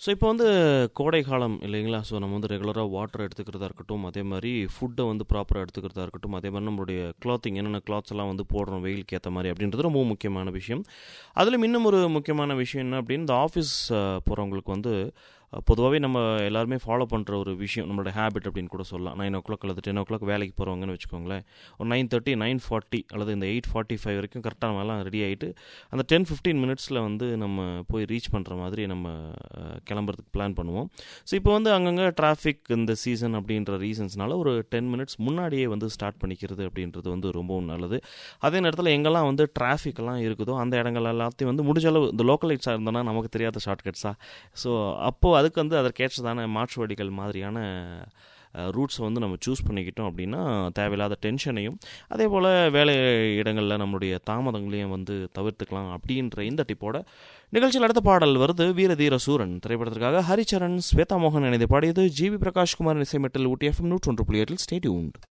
So இப்போ வந்து கோடை காலம் இல்லைங்களா? ஸோ நம்ம வந்து ரெகுலராக வாட்டர் எடுத்துக்கிறதா இருக்கட்டும், அதே மாதிரி ஃபுட்டை வந்து ப்ராப்பராக எடுத்துக்கிறதா இருக்கட்டும், அதே மாதிரி நம்மளுடைய கிளாத்திங் என்னென்ன கிளாத்ஸ் எல்லாம் வந்து போடுறோம் வெயிலுக்கு ஏற்ற மாதிரி அப்படின்றது ரொம்ப முக்கியமான விஷயம். அதிலும் இன்னும் ஒரு முக்கியமான விஷயம் என்ன அப்படின்னு, இந்த ஆஃபீஸ் போகிறவங்களுக்கு வந்து பொதுவாகவே நம்ம எல்லாருமே ஃபாலோ பண்ணுற ஒரு விஷயம், நம்மளோட ஹேபிட் அப்படின்னு கூட சொல்லலாம். 9 அல்லது 10 வேலைக்கு போகிறவங்கன்னு வச்சுக்கோங்களேன். ஒரு 9:30 9:40 அல்லது இந்த 8:45 வரைக்கும் கரெக்டாக நம்மலாம் ரெடி ஆகிட்டு அந்த 10-15 மினிட்ஸில் வந்து நம்ம போய் ரீச் பண்ணுற மாதிரி நம்ம கிளம்புறதுக்கு பிளான் பண்ணுவோம். ஸோ இப்போ வந்து அங்கங்கே டிராஃபிக் இந்த சீசன் அப்படின்ற ரீசன்ஸ்னால ஒரு 10 மினிட்ஸ் முன்னாடியே வந்து ஸ்டார்ட் பண்ணிக்கிறது அப்படின்றது வந்து ரொம்பவும் நல்லது. அதே நேரத்தில் எங்கெல்லாம் வந்து டிராஃபிக்கெல்லாம் இருக்குதோ அந்த இடங்கள் எல்லாத்தையும் வந்து முடிஞ்ச அளவு இந்த லோக்கலைட்ஸாக இருந்தோன்னா நமக்கு தெரியாத ஷார்ட்கட்ஸாக, ஸோ அப்போது அதுக்கு வந்து அதற்கேற்றதான மாற்று வழிகள் மாதிரியான ரூட்ஸை வந்து நம்ம சூஸ் பண்ணிக்கிட்டோம் அப்படின்னா தேவையில்லாத டென்ஷனையும் அதே போல் வேலை இடங்களில் நம்மளுடைய தாமதங்களையும் வந்து தவிர்த்துக்கலாம். அப்படின்ற இந்த டிப்போட நிகழ்ச்சியில் அடுத்த பாடல் வருது. வீரதீர சூரன் திரைப்படத்திற்காக ஹரிச்சரன், ஸ்வேதா மோகன் இணைந்து பாடியது. ஜிவி பிரகாஷ்குமார் இசைமெட்டில் ஊட்டி FM 101.8 ஸ்டே டியூன்ட்.